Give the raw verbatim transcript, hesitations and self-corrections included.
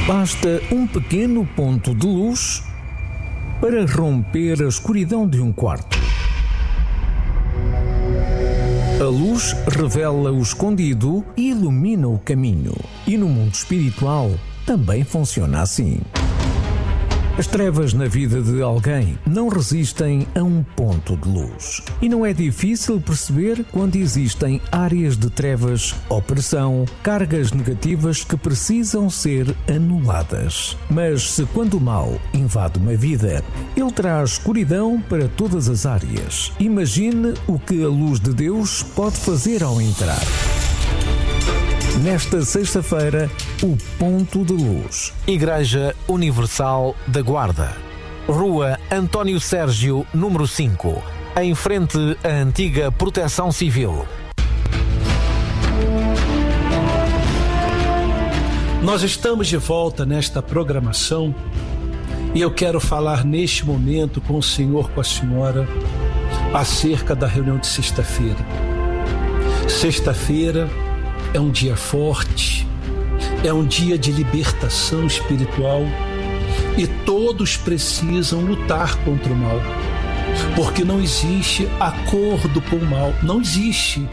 Basta um pequeno ponto de luz para romper a escuridão de um quarto. A luz revela o escondido e ilumina o caminho. E no mundo espiritual também funciona assim. As trevas na vida de alguém não resistem a um ponto de luz. E não é difícil perceber quando existem áreas de trevas, opressão, cargas negativas que precisam ser anuladas. Mas se quando o mal invade uma vida, ele traz escuridão para todas as áreas. Imagine o que a luz de Deus pode fazer ao entrar. Nesta sexta-feira, o Ponto de Luz. Igreja Universal da Guarda. Rua António Sérgio, número cinco. Em frente à antiga Proteção Civil. Nós estamos de volta nesta programação e eu quero falar neste momento com o senhor, com a senhora, acerca da reunião de sexta-feira. Sexta-feira é um dia forte, é um dia de libertação espiritual e todos precisam lutar contra o mal, porque não existe acordo com o mal, não existe.